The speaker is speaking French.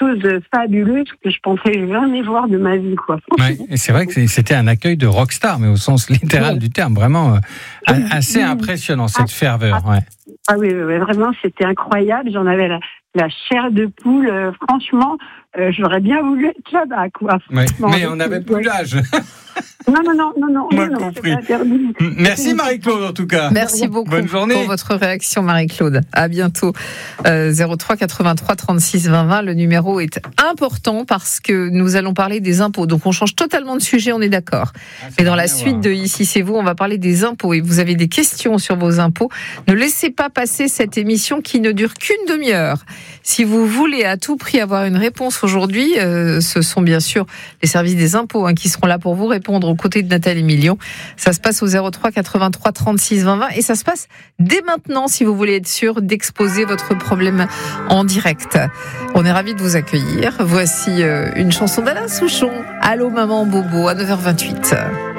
chose de fabuleux que je pensais jamais voir de ma vie, quoi. Ouais, et c'est vrai que c'était un accueil de rockstar, mais au sens littéral du terme, vraiment assez impressionnant, cette ferveur. Ouais. Ah oui, vraiment, c'était incroyable. J'en avais la chair de poule. Franchement, j'aurais bien voulu être là-bas, quoi. Ouais, mais on n'avait plus l'âge. Non. Moi compris. Merci Marie-Claude en tout cas. Merci beaucoup. Bonne journée. Pour votre réaction, Marie-Claude. À bientôt. 03 83 36 20 20. Le numéro est important parce que nous allons parler des impôts. Donc on change totalement de sujet, on est d'accord. Mais dans la suite de Ici c'est vous, on va parler des impôts. Et vous avez des questions sur vos impôts. Ne laissez pas passer cette émission qui ne dure qu'une demi-heure. Si vous voulez à tout prix avoir une réponse aujourd'hui, ce sont bien sûr les services des impôts qui seront là pour vous répondre aux côtés de Nathalie Million. Ça se passe au 03 83 36 20 20 et ça se passe dès maintenant si vous voulez être sûr d'exposer votre problème en direct. On est ravis de vous accueillir. Voici une chanson d'Alain Souchon. Allô maman Bobo à 9h28.